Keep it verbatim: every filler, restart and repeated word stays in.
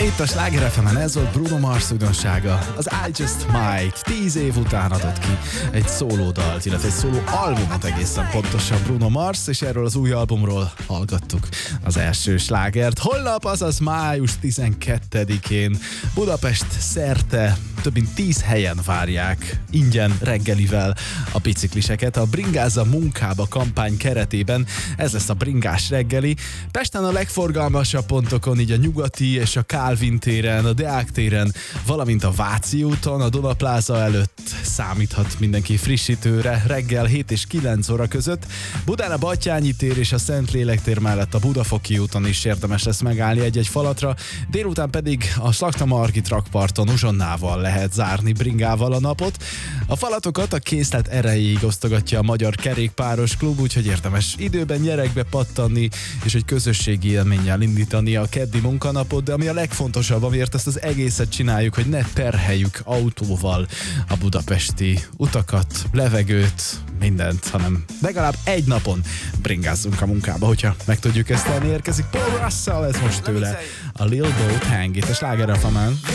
Itt a Sláger ef emen ez volt Bruno Mars újdonsága. Az I Just Might tíz év után adott ki egy szólódalt, illetve egy szóló albumot egészen pontosan Bruno Mars, és erről az új albumról hallgattuk az első slágert. Holnap, azaz május tizenkettedikén Budapest szerte több mint tíz helyen várják ingyen reggelivel a bicikliseket. A Bringázza munkába kampány keretében ez lesz a bringás reggeli. Pesten a legforgalmasabb pontokon, így a Nyugati és a Kálvin téren, a Deák téren, valamint a Váci úton, a Duna Plaza előtt számíthat mindenki frissítőre reggel hét és kilenc óra között. Budán a Battyányi tér és a Szentlélek tér mellett a Budafoki úton is érdemes lesz megállni egy-egy falatra, délután pedig a Slakta Margit rakparton uzsonnával lehet zárni bringával a napot. A falatokat a készlet erejéig osztogatja a Magyar Kerékpáros Klub, úgyhogy érdemes időben nyeregbe pattanni, és egy közösségi élménnyel indítani a keddi munkanapot, de ami a legfontosabb, amiért ezt az egészet csináljuk, hogy ne terheljük autóval a budapesti utakat, levegőt, mindent, hanem legalább egy napon bringázzunk a munkába, hogyha meg tudjuk ezt tenni. Érkezik Paul Russell, ez most tőle a Lil Boat Hang, itt a Sláger ef emen.